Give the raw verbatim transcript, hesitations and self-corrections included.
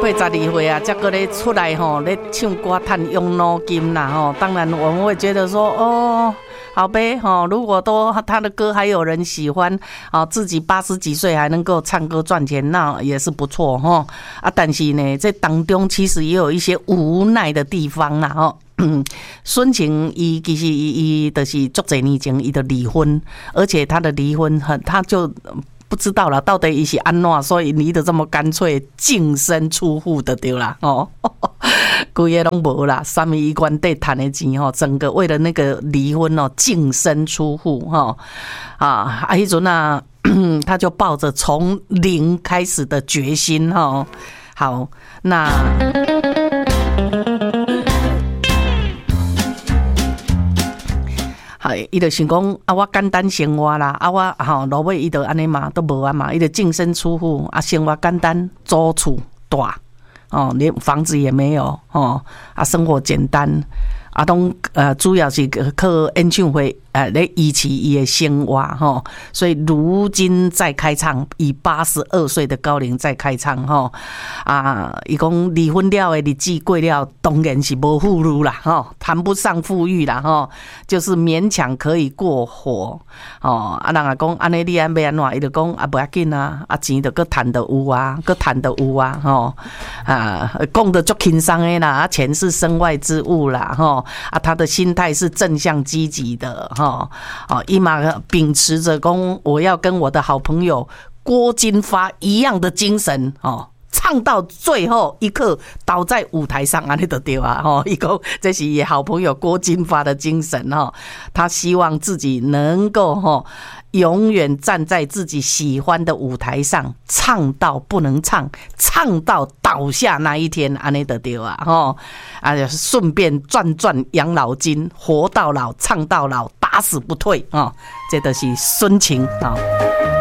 岁十二岁啊，才搁咧出来吼，咧唱歌赚养老金啦吼。当然我们会觉得说，哦，好呗吼，如果都他的歌还有人喜欢，啊，自己八十几岁还能够唱歌赚钱，那也是不错吼。啊，但是呢，这当中其实也有一些无奈的地方啦吼。孙晴伊其实伊伊就是足侪年前伊就离婚，而且他的离婚很，他就不知道了，到底伊是安怎，所以离得这么干脆，净身出户的对啦哦，规个拢无啦，三米一关底赚的钱吼，整个为了那个离婚哦，净身出户哈啊啊！迄阵啊，他就抱着从零开始的决心哈。好，那。伊就想讲啊，我简单生活啦，啊我吼落尾伊就安尼嘛，都无啊嘛，伊就净身出户啊，生活简单，租厝大哦，连房子也没有哦，啊生活简单啊，拢呃主要是靠演唱会呃来维持伊的生活吼，所以如今再开唱，以八十二岁的高龄再开唱吼啊，伊讲离婚了的日子过了，当然是无富裕啦吼，谈不上富裕啦吼，就是勉强可以过活哦。啊，人也讲安尼你安要安怎，伊就讲啊，不要紧啊，啊钱就搁赚得有啊，搁赚得有啊吼啊，讲得足轻松的啦，啊钱是身外之物啦吼啊，他的心态是正向积极的。哦，哦，伊嘛秉持着讲，我要跟我的好朋友郭金发一样的精神哦，唱到最后一刻倒在舞台上，安尼就对啊！哦，伊讲这是伊好朋友郭金发的精神哦，他希望自己能够哈。永远站在自己喜欢的舞台上，唱到不能唱，唱到倒下那一天，安尼就对啊！吼，啊，顺便赚赚养老金，活到老，唱到老，打死不退啊！这就是孙晴啊。